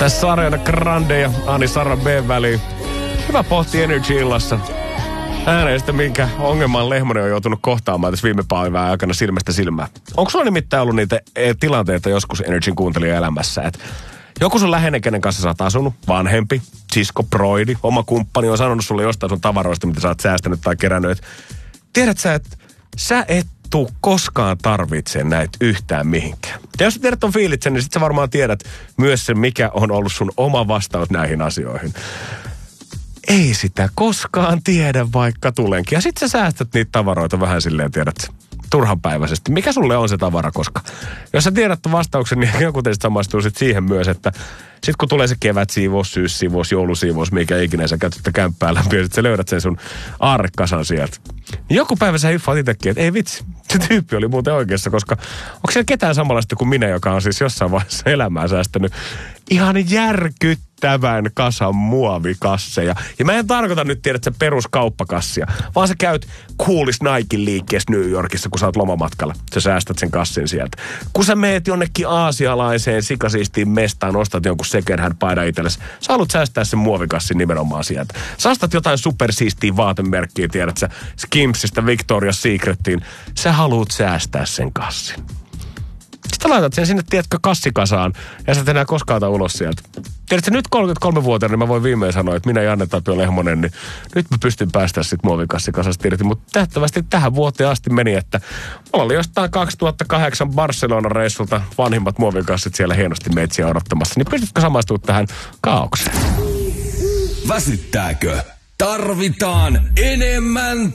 Tässä Ariana Grande ja Ani Sarah B väliin. Hyvä pohti Energy-illassa ääneen sitä, minkä ongelman Lehmonen on joutunut kohtaamaan tässä viime päivän aikana silmästä silmään. Onko sulla nimittäin ollut niitä tilanteita joskus Energyn kuuntelijan elämässä, että joku sun läheinen, kenen kanssa sä oot asunut, vanhempi, sisko, broidi, oma kumppani on sanonut sulle jostain sun tavaroista, mitä sä oot säästänyt tai kerännyt. Tiedät sä, että sä et tuu koskaan tarvitsee näitä yhtään mihinkään. Ja jos sä tiedät ton fiilitsen, niin sit sä varmaan tiedät myös sen, mikä on ollut sun oma vastaus näihin asioihin. Ei sitä koskaan tiedä, vaikka tulenkin. Ja sit sä säästät niitä tavaroita vähän silleen, tiedät, turhanpäiväisesti. Mikä sulle on se tavara, koska jos sä tiedät vastauksen, niin joku teistä samaistuu sit siihen myös, että sit kun tulee se kevätsiivous, syyssiivous, joulusiivous, mikä ikinä sä käyt kämppää läpi, ja sit sä löydät sen sun aarrekasan sieltä. Niin joku päivä sä hiffaat itsekin, että ei vitsi, se tyyppi oli muuten oikeassa, koska onko siellä ketään samanlaista kuin minä, joka on siis jossain vaiheessa elämää säästänyt ihan järkyttävän kasan muovikasseja. Ja mä en tarkoita nyt, tiedät sä, peruskauppakassia, vaan sä käyt Coolis Naikin liikkeessä New Yorkissa, kun sä oot lomamatkalla. Sä säästät sen kassin sieltä. Kun sä meet jonnekin aasialaiseen sikasiistiin mestaan, ostat jonkun second hand paidan itsellesi, sä haluat säästää sen muovikassin nimenomaan sieltä. Sä ostat jotain supersiistiä vaatemerkkiä, tiedät sä, Skimsistä Victoria's Secretiin. Sä haluat säästää sen kassin. Sitten laitat sen sinne, tiedätkö, kassikasaan, ja sä et enää koskaan ota ulos sielta. Tiedätkö, nyt 33-vuotiaana, niin mä voin viimein sanoa, että minä ja Janne Tapio Lehmonen, niin nyt mä pystyn päästä sitten muovikassikasasta irti. Mutta tähtävästi tähän vuoteen asti meni, että mulla oli jostain 2008 Barcelona-reissulta vanhimmat muovikassit siellä hienosti meitsiä odottamassa. Niin pystytkö samaistumaan tähän kaaukseen? Väsyttääkö? Tarvitaan enemmän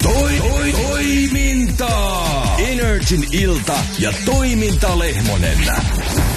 toimintaa. Energin ilta ja toiminta Lehmonen.